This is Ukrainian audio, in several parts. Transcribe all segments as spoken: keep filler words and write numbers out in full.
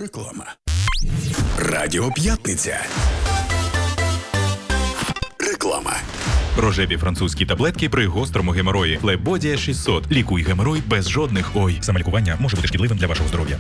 Реклама. Радіо П'ятниця. Реклама. Рожеві французькі таблетки при гострому геморої. Флебодія шістсот. Лікуй геморой без жодних ой. Самолікування може бути шкідливим для вашого здоров'я.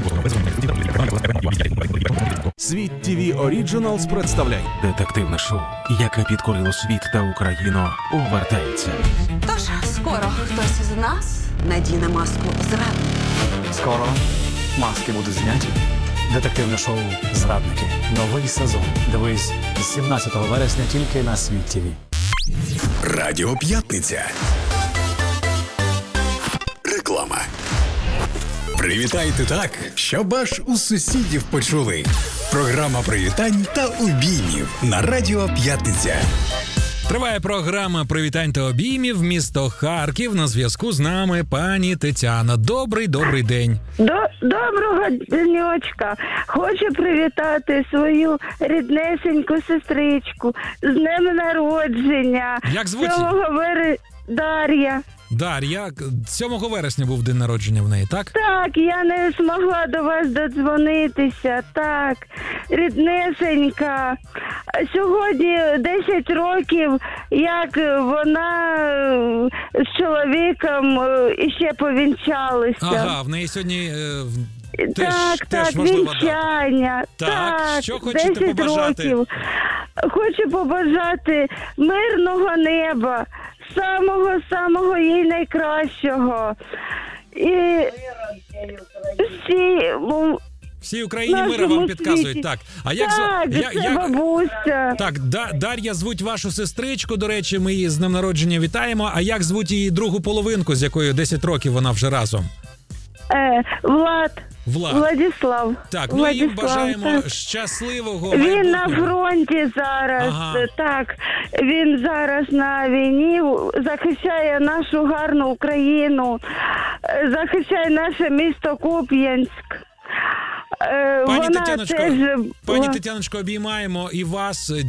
Світ ТВ Оріджиналс представляє детективне шоу, яке підкорило світ та Україну, повертається. Тож, скоро хтось із нас надіне маску зрадника. Скоро маски будуть зняті. Детективне шоу «Зрадники». Новий сезон. Дивись з сімнадцятого вересня тільки на Світ ТВ. Радіо П'ятниця. Реклама. Привітайте так, щоб аж у сусідів почули. Програма привітань та обіймів на Радіо П'ятниця. Триває програма «Привітань та обіймів», місто Харків. На зв'язку з нами пані Тетяна. Добрий, добрий день. До, доброго днючка. Хочу привітати свою ріднесеньку сестричку з днем народження. Як звуть? сьомого вер... Дар'я. Дар'я, сьомого вересня був день народження в неї, так? Так, я не змогла до вас додзвонитися. Так, ріднесенька. Сьогодні десять років, як вона з чоловіком іще повінчалися. Ага, в неї сьогодні е, в- теж, Так, теж так, важлива дата. вінчання. Так, Так, що хочете десять побажати? років. Хочу побажати мирного неба, самого-самого їй найкращого. І всі... м, Всій Україні нашому мира вам світі. підказують. Так, а як, зв- Так, я- це як... бабуся. Так, да, Дар'я звуть вашу сестричку, до речі, ми її з днем народження вітаємо. А як звуть її другу половинку, з якою десять років вона вже разом? Е, Влад. Влад. Владислав. Так, ми їм Владислав, бажаємо так. щасливого Він майбутнього. на фронті зараз, Ага. так, він зараз на війні, захищає нашу гарну Україну, е, захищає наше місто Куп'янськ. Е, Пані Вона Тетяночко, теж... Пані Тетяночко, обіймаємо і вас.